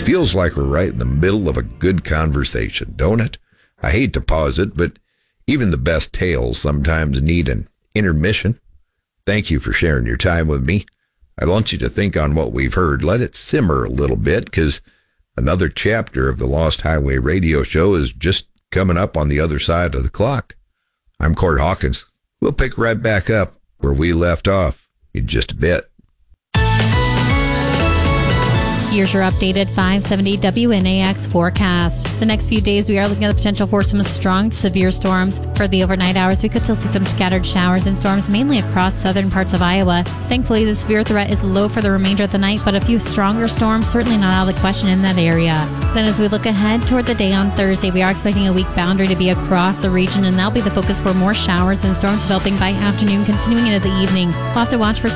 feels like we're right in the middle of a good conversation, don't it? I hate to pause it, but even the best tales sometimes need an intermission. Thank you for sharing your time with me. I want you to think on what we've heard. Let it simmer a little bit, because another chapter of the Lost Highway Radio Show is just coming up on the other side of the clock. I'm Court Hawkins. We'll pick right back up where we left off in just a bit. Here's your updated 570 WNAX forecast. The next few days, we are looking at the potential for some strong, severe storms. For the overnight hours, we could still see some scattered showers and storms, mainly across southern parts of Iowa. Thankfully, the severe threat is low for the remainder of the night, but a few stronger storms certainly not out of the question in that area. Then as we look ahead toward the day on Thursday, we are expecting a weak boundary to be across the region, and that'll be the focus for more showers and storms developing by afternoon, continuing into the evening. We'll have to watch for